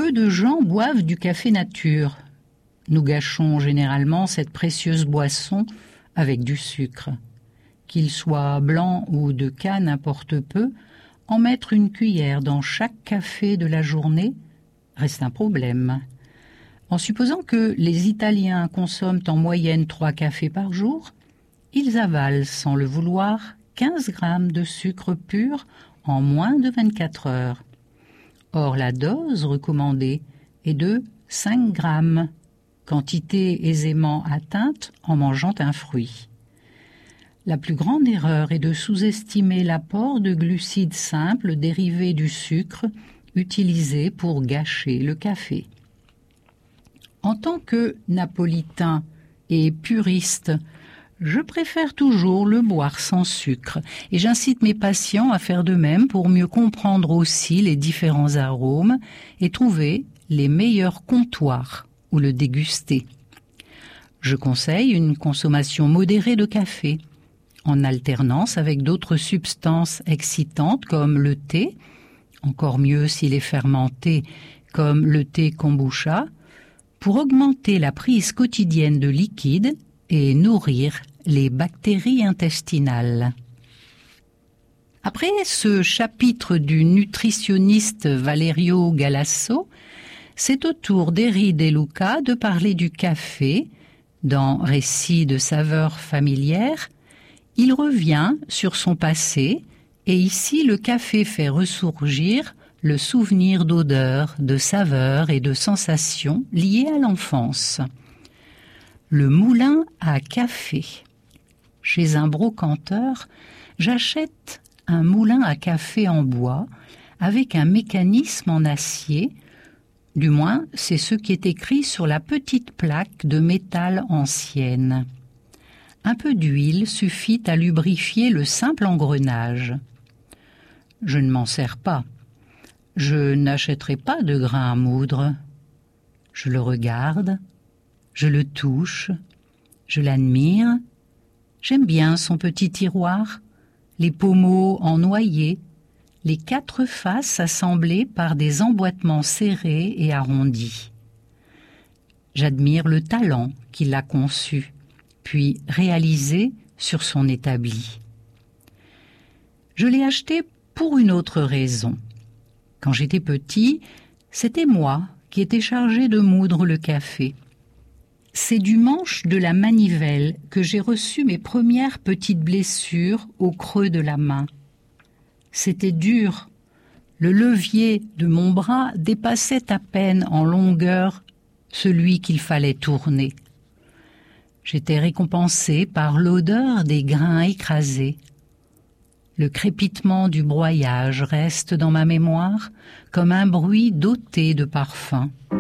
Peu de gens boivent du café nature. Nous gâchons généralement cette précieuse boisson avec du sucre. Qu'il soit blanc ou de canne, importe peu, en mettre une cuillère dans chaque café de la journée reste un problème. En supposant que les Italiens consomment en moyenne 3 cafés par jour, ils avalent sans le vouloir 15 grammes de sucre pur en moins de 24 heures. Or, la dose recommandée est de 5 grammes, quantité aisément atteinte en mangeant un fruit. La plus grande erreur est de sous-estimer l'apport de glucides simples dérivés du sucre utilisé pour gâcher le café. En tant que napolitain et puriste, je préfère toujours le boire sans sucre et j'incite mes patients à faire de même pour mieux comprendre aussi les différents arômes et trouver les meilleurs comptoirs où le déguster. Je conseille une consommation modérée de café, en alternance avec d'autres substances excitantes comme le thé, encore mieux s'il est fermenté comme le thé kombucha, pour augmenter la prise quotidienne de liquide et nourrir les bactéries intestinales. Après ce chapitre du nutritionniste Valerio Galasso, c'est au tour d'Eri De Luca de parler du café. Dans Récits de saveurs familières, il revient sur son passé et ici le café fait ressurgir le souvenir d'odeurs, de saveurs et de sensations liées à l'enfance. Le moulin à café. Chez un brocanteur, j'achète un moulin à café en bois avec un mécanisme en acier. Du moins, c'est ce qui est écrit sur la petite plaque de métal ancienne. Un peu d'huile suffit à lubrifier le simple engrenage. Je ne m'en sers pas. Je n'achèterai pas de grain à moudre. Je le regarde, je le touche, je l'admire. J'aime bien son petit tiroir, les pommeaux en noyer, les 4 faces assemblées par des emboîtements serrés et arrondis. J'admire le talent qui l'a conçu, puis réalisé sur son établi. Je l'ai acheté pour une autre raison. Quand j'étais petit, c'était moi qui étais chargé de moudre le café. C'est du manche de la manivelle que j'ai reçu mes premières petites blessures au creux de la main. C'était dur. Le levier de mon bras dépassait à peine en longueur celui qu'il fallait tourner. J'étais récompensé par l'odeur des grains écrasés. Le crépitement du broyage reste dans ma mémoire comme un bruit doté de parfum.